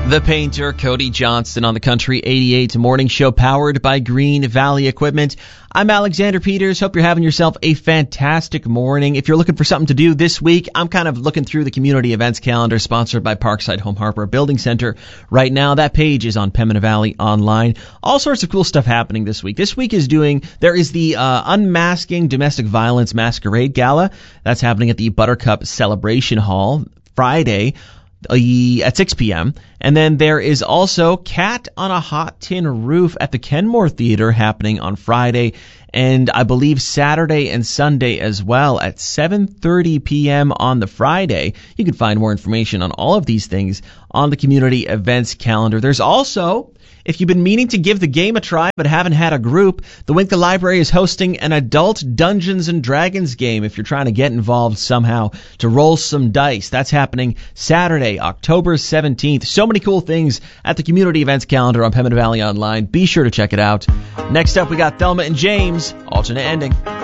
The painter, Cody Johnston, on the Country 88 Morning Show, powered by Green Valley Equipment. I'm Alexander Peters. Hope you're having yourself a fantastic morning. If you're looking for something to do this week, I'm kind of looking through the community events calendar sponsored by Parkside Home Hardware Building Center right now. That page is on Pembina Valley Online. All sorts of cool stuff happening this week. This week there is the Unmasking Domestic Violence Masquerade Gala. That's happening at the Buttercup Celebration Hall Friday at 6 p.m. And then there is also Cat on a Hot Tin Roof at the Kenmore Theater happening on Friday, and I believe Saturday and Sunday as well at 7:30 p.m. on the Friday. You can find more information on all of these things on the community events calendar. There's also, if you've been meaning to give the game a try but haven't had a group, the Winca Library is hosting an adult Dungeons & Dragons game if you're trying to get involved somehow to roll some dice. That's happening Saturday, October 17th. So many cool things at the community events calendar on Pembina Valley Online. Be sure to check it out. Next up, we got Thelma and James, Alternate Ending.